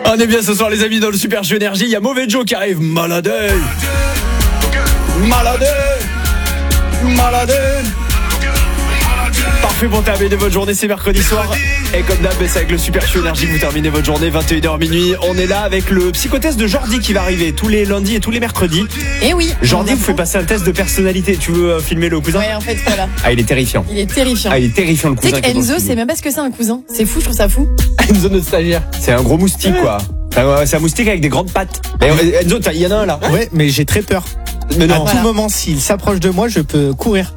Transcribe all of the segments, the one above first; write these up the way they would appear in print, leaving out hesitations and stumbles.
On est bien ce soir les amis dans le Super Show Énergie. Il y a Mauvais Joe qui arrive. Malade. Parfait pour terminer votre journée, c'est mercredi soir. Et comme d'hab, c'est avec le Super Show Énergie que vous terminez votre journée, 21h minuit. On est là avec le psychotest de Jordi qui va arriver tous les lundis et tous les mercredis. Et oui. Jordi vous fait passer un test de personnalité. Tu veux filmer le cousin? Ouais, en fait, voilà. Ah, il est terrifiant. Il est terrifiant. Ah, il est terrifiant le cousin. Tu sais qu'Enzo, c'est même pas ce que c'est un cousin. C'est fou, je trouve ça fou. Enzo, notre stagiaire. C'est un gros moustique, quoi. C'est un moustique avec des grandes pattes. Mais Enzo, il y en a un là. Ouais, mais j'ai très peur. Mais non. À tout moment, s'il s'approche de moi, je peux courir.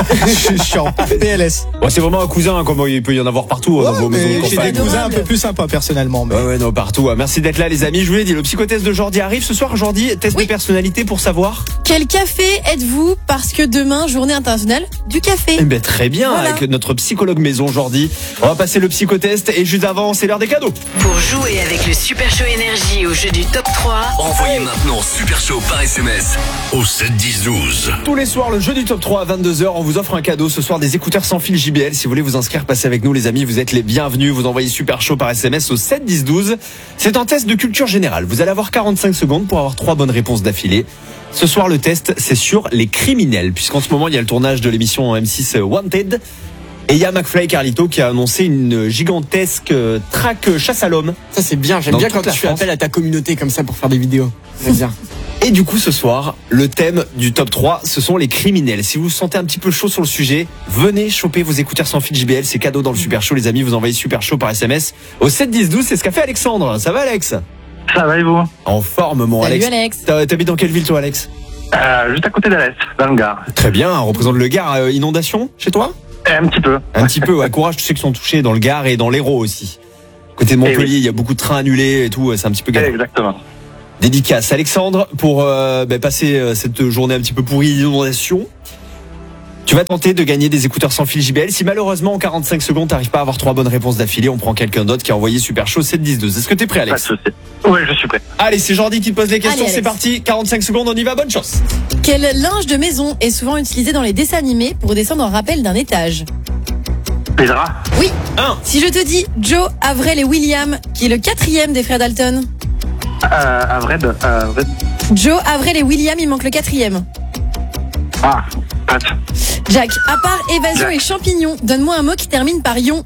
Je suis en PLS. Bon, c'est vraiment un cousin, comme il peut y en avoir partout dans vos maisons. J'ai des cousins un peu plus sympas personnellement. Mais... Ouais, non, partout. Merci d'être là, les amis. Je vous l'ai dit, le psychotest de Jordi arrive ce soir. Jordi, test de personnalité pour savoir. Quel café êtes-vous? Parce que demain, journée internationale du café. Eh ben, très bien, voilà. Avec notre psychologue maison, Jordi. On va passer le psychotest et juste avant, c'est l'heure des cadeaux. Pour jouer avec le Super Show Énergie au jeu du top 3, envoyez maintenant Super Show par SMS au 7-10-12. Tous les soirs, le jeu du top 3 à 22h, on vous offre un cadeau. Ce soir, des écouteurs sans fil JBL. Si vous voulez vous inscrire, passez avec nous, les amis. Vous êtes les bienvenus. Vous envoyez Super Show par SMS au 7-10-12. C'est un test de culture générale. Vous allez avoir 45 secondes pour avoir 3 bonnes réponses d'affilée. Ce soir, le test, c'est sur les criminels, puisqu'en ce moment, il y a le tournage de l'émission M6 Wanted. Et il y a McFly et Carlito qui a annoncé une gigantesque traque chasse à l'homme. Ça, c'est bien. J'aime bien quand tu fais appel à ta communauté comme ça pour faire des vidéos. C'est bien. Et du coup, ce soir, le thème du top 3, ce sont les criminels. Si vous vous sentez un petit peu chaud sur le sujet, venez choper vos écouteurs sans fil JBL. C'est cadeau dans le Super Show, les amis. Vous envoyez Super Show par SMS au 7-10-12. C'est ce qu'a fait Alexandre. Ça va, Alex? Ça va et vous? En forme, mon Salut, Alex. Alex. T'habites dans quelle ville, toi, Alex? Juste à côté d'Alès, dans le Gard. Très bien, on représente le Gard. Inondation chez toi? Un petit peu. Un petit peu, ouais. Courage, tu sais qu'ils sont touchés dans le Gard et dans l'Hérault aussi. Côté de Montpellier, il y a beaucoup de trains annulés et tout. C'est un petit peu galère. Exactement. Dédicace Alexandre pour passer cette journée un petit peu pourrie d'inondation. Tu vas tenter de gagner des écouteurs sans fil JBL. Si malheureusement en 45 secondes t'arrives pas à avoir 3 bonnes réponses d'affilée, on prend quelqu'un d'autre qui a envoyé Super Show 7-10-12. Est-ce que t'es prêt, Alex? Pas de souci. Ouais, je suis prêt. Allez, c'est Jordi qui te pose les questions. Allez, c'est parti. 45 secondes, on y va. Bonne chance. Quel linge de maison est souvent utilisé dans les dessins animés pour descendre en rappel d'un étage? Les draps? Oui. 1. Si je te dis Joe, Avril et William, qui est le 4e des frères Dalton? Avred. Joe, Avril et William, il manque le 4e. Ah, Pat. Jack, à part évasion et champignons, donne-moi un mot qui termine par ion.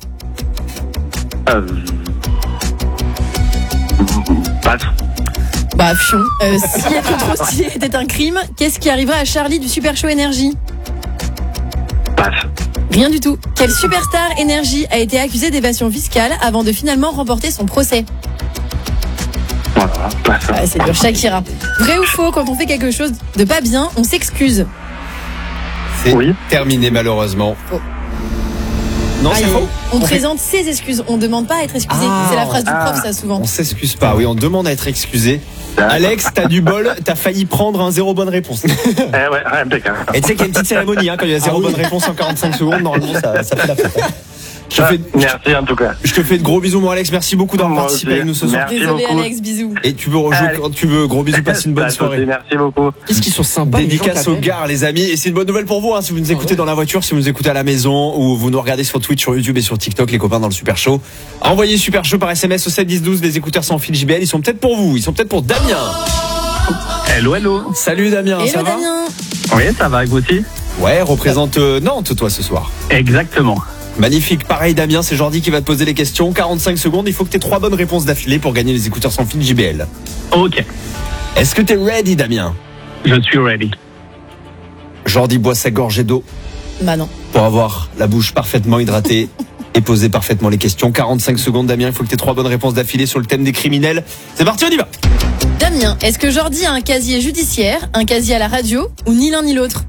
Pat. Bah, fion. Si être trop stylé était un crime, qu'est-ce qui arriverait à Charlie du Super Show Énergie? Pat. Rien du tout. Quelle superstar énergie a été accusée d'évasion fiscale avant de finalement remporter son procès? Voilà, Pat. Ouais, c'est dur, Shakira. Vrai ou faux, quand on fait quelque chose de pas bien, on s'excuse? C'est Oui. terminé malheureusement. Faux. Non, Ah, c'est faux. On présente ses excuses, on demande pas à être excusé. Ah. C'est la phrase du prof, ça, souvent. On s'excuse pas. Oui, on demande à être excusé. Alex, t'as du bol, t'as failli prendre un 0 bonne réponse. Ouais, impeccable. Et tu sais qu'il y a une petite cérémonie quand il y a 0 bonne réponse en 45 secondes, normalement ça fait la fête. Merci en tout cas. Je te fais de gros bisous, mon Alex. Merci beaucoup d'avoir Moi participé aussi. avec nous ce soir. Merci Désolé, beaucoup. Alex, bisous. Et tu veux rejouer quand tu veux. Gros bisous, passe une bonne soirée. Merci beaucoup. Qu'est-ce qu'ils sont sympas. les gens Dédicace qui au appellent. Gard, les amis. Et c'est une bonne nouvelle pour vous, si vous nous écoutez dans la voiture, si vous nous écoutez à la maison, ou vous nous regardez sur Twitch, sur YouTube et sur TikTok, les copains dans le Super Show. Envoyez Super Show par SMS au 7-10-12, les écouteurs sans fil JBL. Ils sont peut-être pour vous. Ils sont peut-être pour Damien. Hello. Salut Damien, ça Hello, va? Damien. Oui, ça va, vous aussi? Ouais, représente Nantes, toi, ce soir. Exactement. Magnifique. Pareil, Damien, c'est Jordi qui va te poser les questions. 45 secondes, il faut que tu aies 3 bonnes réponses d'affilée pour gagner les écouteurs sans fil JBL. Ok. Est-ce que t'es ready, Damien? Je suis ready. Jordi boit sa gorgée d'eau Bah non. pour avoir la bouche parfaitement hydratée et poser parfaitement les questions. 45 secondes, Damien, il faut que tu aies 3 bonnes réponses d'affilée sur le thème des criminels. C'est parti, on y va. Damien, est-ce que Jordi a un casier judiciaire, un casier à la radio, ou ni l'un ni l'autre?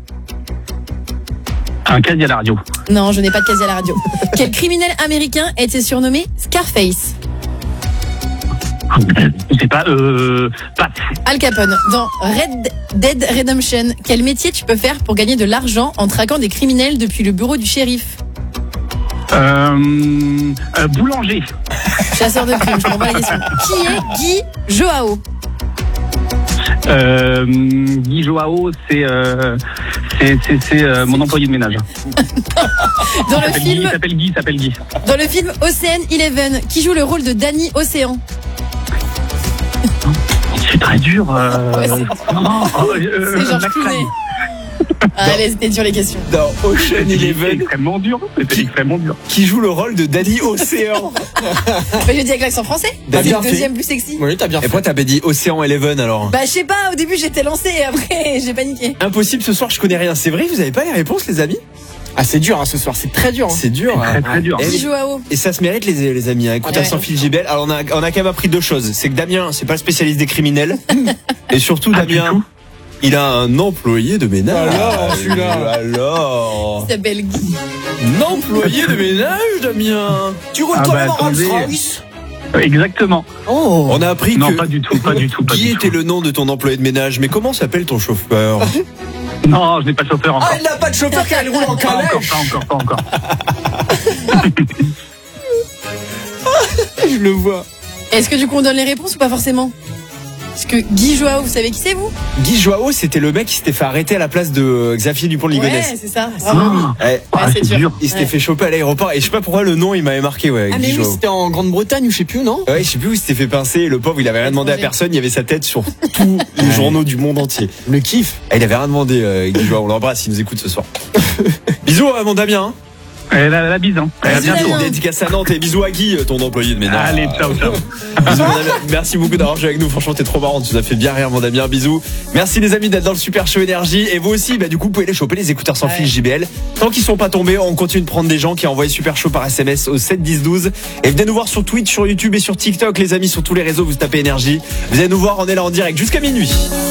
Un casier à la radio. Non, je n'ai pas de casier à la radio. Quel criminel américain était surnommé Scarface? Je sais pas, Pat. Al Capone. Dans Red Dead Redemption, quel métier tu peux faire pour gagner de l'argent en traquant des criminels depuis le bureau du shérif? Boulanger. Chasseur de primes, je comprends pas la question. Qui est Guy Joao? Guy Joao, c'est mon employé de ménage. Dans le film, Il s'appelle Guy. dans le film Ocean Eleven, qui joue le rôle de Danny Océan? C'est très dur. Ouais, c'est Georges Max Clooney. Klein. Allez, c'était dur les questions. Dans Ocean C'est Eleven, extrêmement dur. C'est extrêmement dur. qui joue le rôle de Danny Océan. Bah, j'ai dit avec l'accent français. T'as C'est bien le fait. deuxième plus sexy. Oui, t'as bien Et fait. pourquoi t'avais dit Océan Eleven alors? Bah, je sais pas, au début j'étais lancée et après j'ai paniqué. Impossible ce soir, je connais rien. C'est vrai, vous avez pas les réponses, les amis? Ah, c'est dur, hein, ce soir, c'est très dur. Hein. C'est dur. Très hein. très dur. Et- Qui joue à haut? Et ça se mérite les amis, hein. Écoutez, Ouais. sans fil JBL. Alors on a quand même appris deux choses. C'est que Damien, c'est pas le spécialiste des criminels. Et surtout, Ah, du Damien, tout. il a un employé de ménage. Alors, celui-là. Alors. Il s'appelle Guy. Un employé de ménage, Damien. Tu roules Ah toi bah, même en attendez. Rolls-Royce. Exactement. Oh. On a appris Non, que pas du tout, pas du tout, pas Guy du était tout. le nom de ton employé de ménage. Mais comment s'appelle ton chauffeur? Non, je n'ai pas de chauffeur encore. Ah, il n'a pas de chauffeur car il roule en Pas encore, calèche. pas encore. Je le vois. Est-ce que du coup on donne les réponses ou pas forcément? Parce que Guy Joao, vous savez qui c'est vous? Guy Joao, c'était le mec qui s'était fait arrêter à la place de Xavier Dupont de Ouais, Ligonnès. c'est ça. Bravo. Ah, Ouais, c'est dur. il s'était Ouais. fait choper à l'aéroport et je sais pas pourquoi le nom il m'avait marqué, ouais. Ah, Guy mais oui, Joao. c'était en Grande-Bretagne ou je sais plus, non? Ouais, je sais plus où il s'était fait pincer et le pauvre il avait rien demandé à Étranger. personne, il y avait sa tête sur tous les journaux du monde entier. Le kiff. Ah, il avait rien demandé, Guy Joao, on l'embrasse, il nous écoute ce soir. Bisous à mon Damien. La bise, hein. À Vas-y, bientôt. Damien. Dédicace à Nantes et bisous à Guy, ton employé de ménage. Allez, ciao, ciao. Bisous, mon Damien. Merci beaucoup d'avoir joué avec nous. Franchement, t'es trop marrant. Tu nous as fait bien rire, mon Damien. Bisous. Merci, les amis, d'être dans le Super Show Énergie. Et vous aussi, du coup, vous pouvez les choper, les écouteurs sans fil JBL. Tant qu'ils sont pas tombés, on continue de prendre des gens qui envoient Super Show par SMS au 7 10 12. Et venez nous voir sur Twitch, sur YouTube et sur TikTok, les amis, sur tous les réseaux. Vous tapez Énergie. Vous allez nous voir, on est là en direct jusqu'à minuit.